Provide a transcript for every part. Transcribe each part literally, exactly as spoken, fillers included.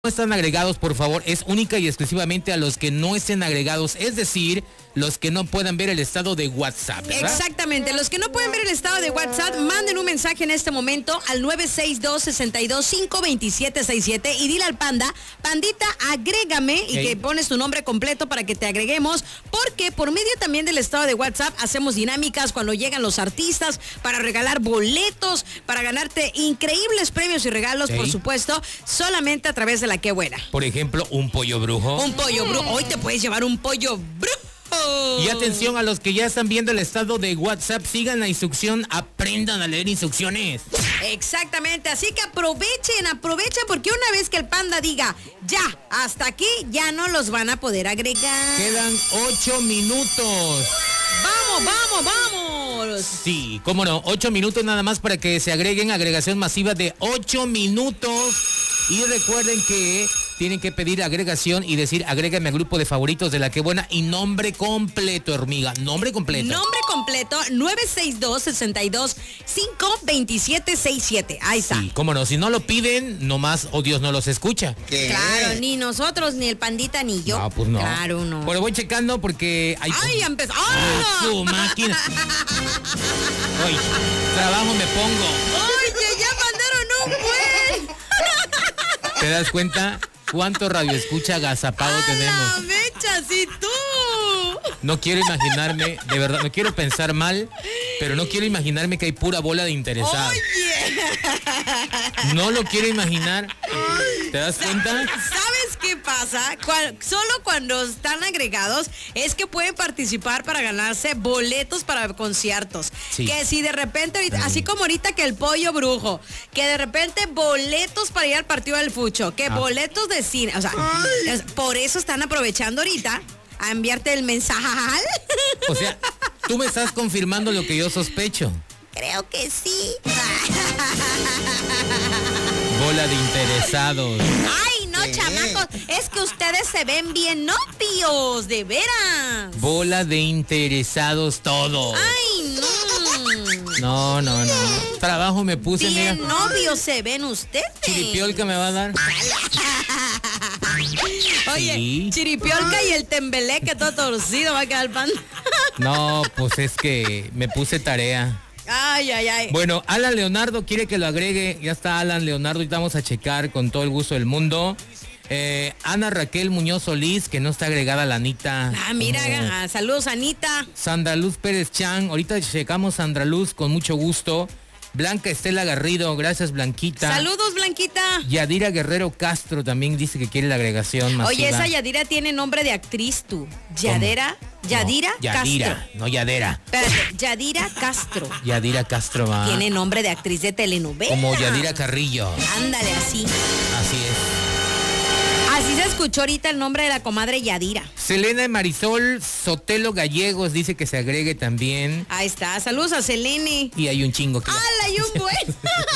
no están agregados, por favor, es única y exclusivamente a los que no estén agregados, es decir, los que no puedan ver el estado de WhatsApp, ¿verdad? Exactamente, los que no pueden ver el estado de WhatsApp, manden un mensaje en este momento al nueve seis dos, seis dos cinco, dos siete seis siete y dile al Panda, Pandita, agrégame, y hey. que pones tu nombre completo para que te agreguemos, porque por medio también del estado de WhatsApp hacemos dinámicas cuando llegan los artistas para regalar boletos, para ganarte increíbles premios y regalos, hey. por supuesto, solamente a través de la Qué Buena. Por ejemplo, un pollo brujo. Un pollo brujo. Hoy te puedes llevar un pollo brujo. Y atención a los que ya están viendo el estado de WhatsApp, sigan la instrucción, aprendan a leer instrucciones. Exactamente, así que aprovechen, aprovechen, porque una vez que el Panda diga, ya, hasta aquí, ya no los van a poder agregar. Quedan ocho minutos. ¡Vamos, vamos, vamos! Sí, cómo no, ocho minutos nada más para que se agreguen, agregación masiva de ocho minutos. Y recuerden que tienen que pedir agregación y decir, agrégame al grupo de favoritos de La Qué Buena y nombre completo, hormiga, nombre completo. Nombre completo, nueve seis dos, seis dos cinco, dos siete seis siete. Ahí está. Sí, cómo no, si no lo piden, nomás, oh Dios, no los escucha. ¿Qué? Claro, ni nosotros, ni el Pandita, ni yo. No, pues no. Claro, no. Pero voy checando porque... Hay... ¡Ay, ya empezó! ¡Oh! ¡Ah, su máquina! ¡Ay, trabajo me pongo! ¡Oye, ya mandaron un buen! ¿Te das cuenta cuánto radio escucha agazapado tenemos? ¡A la mecha, si tú! No quiero imaginarme, de verdad, no quiero pensar mal, pero no quiero imaginarme que hay pura bola de interesados. ¡Oye! No lo quiero imaginar. ¿Te das cuenta? ¿Sabes qué pasa? Cual, solo cuando están agregados es que pueden participar para ganarse boletos para conciertos. Sí. Que si de repente, ahorita, mm. así como ahorita que el pollo brujo, que de repente boletos para ir al partido del Fucho, que ah. boletos de cine, o sea, Ay. por eso están aprovechando ahorita a enviarte el mensaje. O sea, tú me estás confirmando lo que yo sospecho. Creo que sí. Bola de interesados. Ay, no, ¿Qué? chamacos, es que ustedes se ven bien novios, de veras. Bola de interesados todos. Ay, no. No, no, no. Trabajo me puse, bien mira. novios se ven ustedes. Chiripiolca me va a dar. Oye, sí. Chiripiolca y el tembeleque todo torcido va a quedar el Pan. No, pues es que me puse tarea. Ay, ay, ay. Bueno, Alan Leonardo quiere que lo agregue. Ya está Alan Leonardo y vamos a checar con todo el gusto del mundo. Eh, Ana Raquel Muñoz Solís, que no está agregada la Anita. Ah, mira, oh. saludos Anita. Sandra Luz Pérez Chan, ahorita checamos Sandra Luz con mucho gusto. Blanca Estela Garrido, gracias Blanquita. Saludos Blanquita. Yadira Guerrero Castro también dice que quiere la agregación masiva. Oye, esa Yadira tiene nombre de actriz tú. Yadira, Yadira no, Yadira, Castro. no Yadera. Espérate, Yadira Castro. Yadira Castro va. Tiene nombre de actriz de telenovela. Como Yadira Carrillo. Ándale, así. Así es. Así se escuchó ahorita el nombre de la comadre Yadira. Selena Marisol Sotelo Gallegos dice que se agregue también. Ahí está, saludos a Selene. Y hay un chingo que... ¡Hala, hay un buen!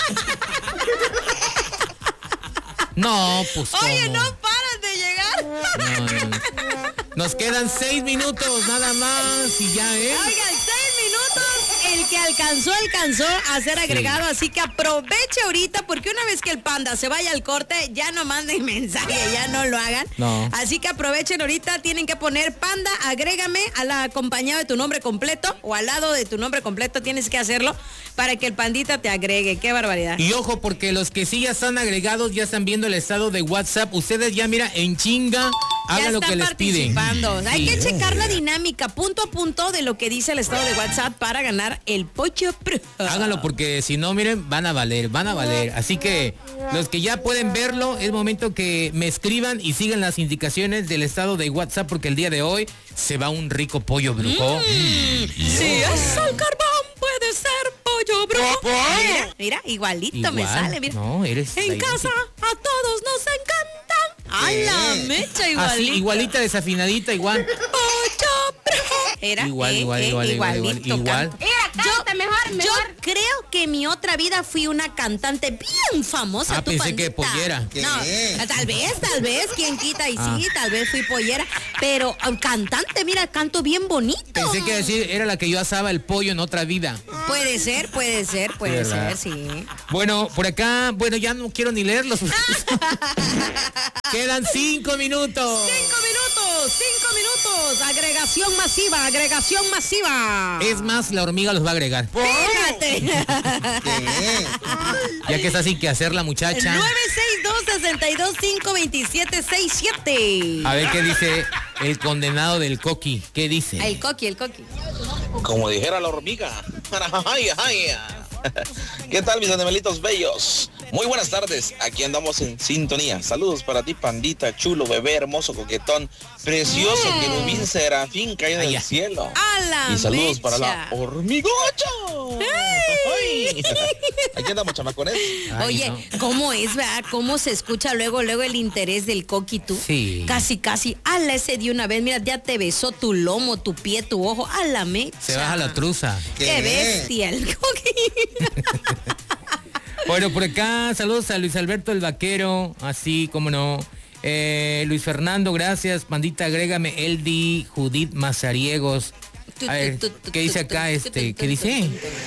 No, pues Oye, ¿cómo? no paras de llegar. No, no, no. Nos quedan seis minutos nada más y ya, ¿eh? Oigan, seis minutos. El que alcanzó, alcanzó a ser agregado, sí. Así que aproveche ahorita, porque una vez que el Panda se vaya al corte, ya no manden mensaje, ya no lo hagan. No. Así que aprovechen ahorita, tienen que poner Panda, agrégame, al acompañado de tu nombre completo, o al lado de tu nombre completo, tienes que hacerlo, para que el Pandita te agregue. ¡Qué barbaridad! Y ojo, porque los que sí ya están agregados, ya están viendo el estado de WhatsApp, ustedes ya, mira, en chinga, hagan lo que les piden. Sí. Hay que Sí. checar la dinámica punto a punto de lo que dice el estado de WhatsApp para ganar el pollo pro. Háganlo porque si no, miren, van a valer, van a valer. Así que los que ya pueden verlo, es momento que me escriban y sigan las indicaciones del estado de WhatsApp, porque el día de hoy se va un rico pollo brujo. Mm. Mm. Si es al carbón, puede ser pollo brujo. Mira, mira, igualito Igual. me sale, mira. No, eres en casa a todos nos encantan. A la mecha, igualita. Así, igualita, desafinadita, igual. Pollo brujo. Era igual, eh, igual, eh, igual, igual, igual, igualito, igual. Mira, yo, mejor, mejor. Yo creo que mi otra otra vida fui una cantante bien famosa. Ah, tu pensé pandita. que pollera. ¿Qué? No, tal vez, tal vez, quién quita y ah. sí, tal vez fui pollera, pero um, cantante, mira, canto bien bonito. Pensé que decir era la que yo asaba el pollo en otra vida. Puede ser, puede ser, puede sí, ser, sí. Bueno, por acá, bueno, ya no quiero ni leerlos. Quedan cinco minutos. Cinco minutos, cinco minutos. Agregación masiva, agregación masiva. Es más, la hormiga los va a agregar. Fíjate. Ya que es así que hacer la muchacha. nueve seis dos, seis dos cinco, dos siete seis siete. A ver qué dice el condenado del coqui. ¿Qué dice? El coqui, el coqui. Como dijera la hormiga. ¿Qué tal, mis animalitos bellos? Muy buenas tardes, aquí andamos en sintonía. Saludos para ti, pandita, chulo, bebé, hermoso, coquetón, precioso, mm. querubín, serafín, caído del Ay, cielo. A la y saludos mecha. para la hormigocha. Ay. Aquí andamos, chamacones. Oye, no. ¿Cómo es, verdad? ¿Cómo se escucha luego, luego el interés del coqui tú? Sí. Casi, casi. Ala, ese de una vez, mira, ya te besó tu lomo, tu pie, tu ojo. A la mecha. Se baja la truza. ¡Qué, ¿Qué bestia el coqui! Bueno, por acá, saludos a Luis Alberto el Vaquero, así como no. Eh, Luis Fernando, gracias. Pandita, agrégame Eldi, Judith Mazariegos. A ver, ¿qué dice acá este? ¿Qué dice?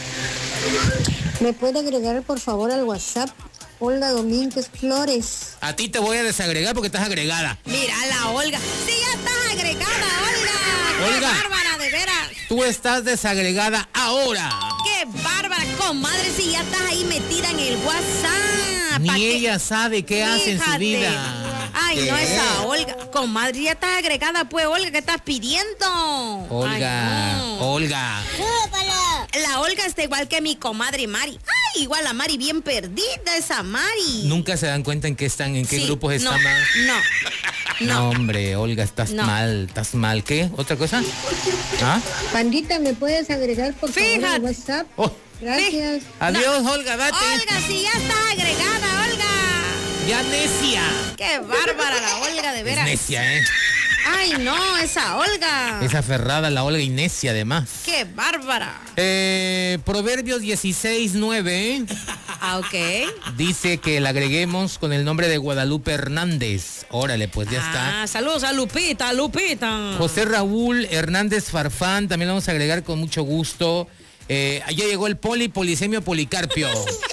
¿Me puede agregar, por favor, al WhatsApp? Olga Domínguez Flores. A ti te voy a desagregar porque estás agregada. Mira la Olga. Sí, ya estás agregada, Olga. Olga. ¡Qué bárbara, de veras! Tú estás desagregada ahora. ¡Qué bárbara, comadre! Si ya estás ahí metida en el WhatsApp. Ni que... ella sabe qué Fíjate. hace en su vida. Ay, ¿Qué? No, esa Olga. Comadre, ya estás agregada, pues, Olga, ¿qué estás pidiendo? Olga, Ay, no. Olga. La Olga está igual que mi comadre Mari. Ay, igual la Mari bien perdida, esa Mari. Nunca se dan cuenta en qué están, en qué sí, grupos no, están. No, no. No, hombre, Olga, estás no. mal, estás mal. ¿Qué? ¿Otra cosa? ¿Ah? Pandita, ¿me puedes agregar, por Fíjate. favor, al WhatsApp? Oh. Gracias. Adiós, no. Olga, date. Olga, si ya estás agregada, Olga. Ya necia. Qué bárbara la Olga, de veras. Es necia, ¿eh? Ay, no, esa Olga. Es aferrada la Olga y necia, además. Qué bárbara. Eh, Proverbios dieciséis nueve. Ah, ok. Dice que la agreguemos con el nombre de Guadalupe Hernández. Órale, pues ya ah, está. Ah, saludos a Lupita, Lupita. José Raúl Hernández Farfán, también lo vamos a agregar con mucho gusto. Eh, ya llegó el poli, polisemio, policarpio.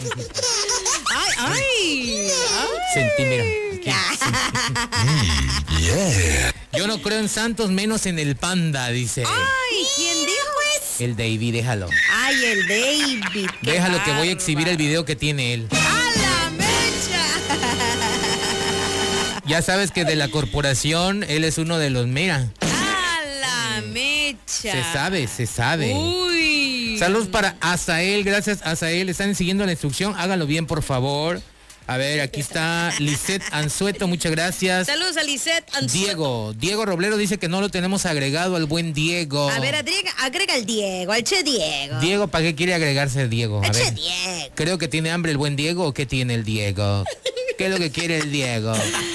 Ay, ay. Sentí, mira. Aquí, yeah. Yo no creo en santos, menos en el panda, dice. Ay, ¿quién dijo eso? El David, déjalo. Ay, el David. Déjalo bárbaro. Que voy a exhibir el video que tiene él. ¡A la mecha! Ya sabes que de la corporación, él es uno de los, mira. ¡A la mecha! Se sabe, se sabe. Uy. Saludos para Azael, gracias Azael. Están siguiendo la instrucción, háganlo bien, por favor. A ver, aquí está Lisette Anzueto, muchas gracias. Saludos a Lisette Anzueto. Diego, Diego Roblero dice que no lo tenemos agregado al buen Diego. A ver, agrega, agrega al Diego, al Che Diego. Diego, ¿para qué quiere agregarse Diego? A el ver, Che Diego. Creo que tiene hambre el buen Diego, ¿o qué tiene el Diego? ¿Qué es lo que quiere el Diego?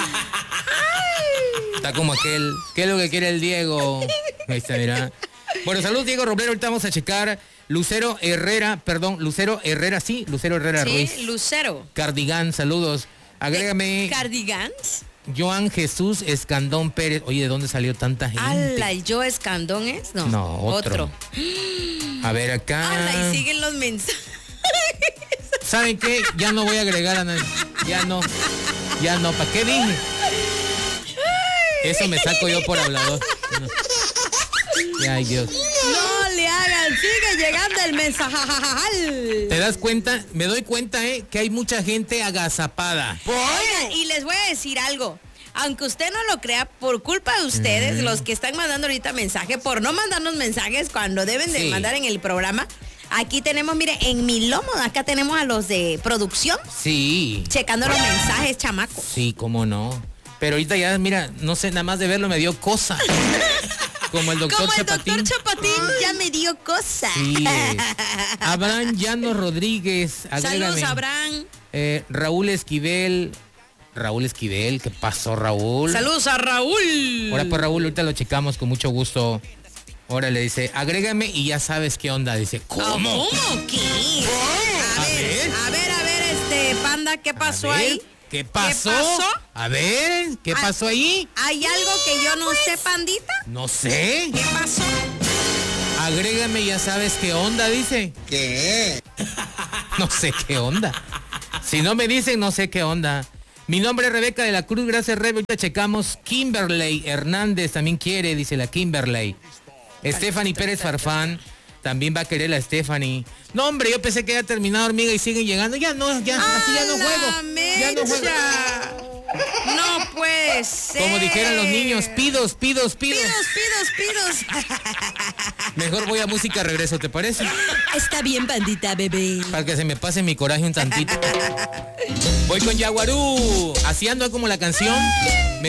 Está como aquel, ¿qué es lo que quiere el Diego? Ahí está, mira. Bueno, saludos Diego Roblero, ahorita vamos a checar. Lucero Herrera, perdón, Lucero Herrera, sí, Lucero Herrera sí, Ruiz. Sí, Lucero. Cardigán, saludos. Agrégame. ¿Cardigans? Joan Jesús Escandón Pérez. Oye, ¿de dónde salió tanta gente? Ala, ¿el Joe Escandón es? No, no otro. otro. A ver, acá. Ala, y siguen los mensajes. ¿Saben qué? Ya no voy a agregar a nadie. Ya no. Ya no. ¿Para qué dije? Eso me saco yo por hablador. No. Ay, Dios. No le hagan, sigue llegando el mensaje. ¿Te das cuenta? Me doy cuenta, ¿eh? Que hay mucha gente agazapada. Oigan, y les voy a decir algo. Aunque usted no lo crea, por culpa de ustedes, mm. los que están mandando ahorita mensaje, por no mandarnos mensajes cuando deben de sí. mandar en el programa, aquí tenemos, mire, en mi lomo, acá tenemos a los de producción. Sí. Checando los mensajes, chamacos. Sí, cómo no. Pero ahorita ya, mira, no sé, nada más de verlo me dio cosa. Como el doctor Como el Chapatín. doctor Chapatín ya me dio cosa. Sí. Abraham Llano Rodríguez. Agrégame. Saludos, Abraham. Eh, Raúl Esquivel. Raúl Esquivel, ¿qué pasó, Raúl? Saludos a Raúl. Ahora pues Raúl, ahorita lo checamos con mucho gusto. Ahora le dice, agrégame y ya sabes qué onda. Dice, ¿cómo? ¿Cómo? ¿Qué? A, a ver, ver. Panda, ¿qué pasó A ver, ahí? ¿Qué pasó? ¿Qué pasó? A ver, ¿qué Ah, pasó ahí? ¿Hay algo que yo no sé, Pandita? No sé. ¿Qué pasó? Agrégame, ya sabes qué onda, dice. ¿Qué? No sé qué onda. Si no me dicen, no sé qué onda. Mi nombre es Rebeca de la Cruz, gracias Rebe. Ahorita checamos. Kimberly Hernández también quiere, dice la Kimberly. Stephanie Pérez Farfán también va a querer la Stephanie. No, hombre, yo pensé que ya terminado, hormiga, y siguen llegando. Ya no, ya, así ya no ¡A la juego. Ya no juego. mecha! No puede ser. Como dijeran los niños, pidos, pidos, pidos. Pidos, pidos, pidos. Mejor voy a música, regreso, ¿te parece? Está bien, Pandita, bebé. Para que se me pase mi coraje un tantito. Voy con Yaguarú. Así ando como la canción.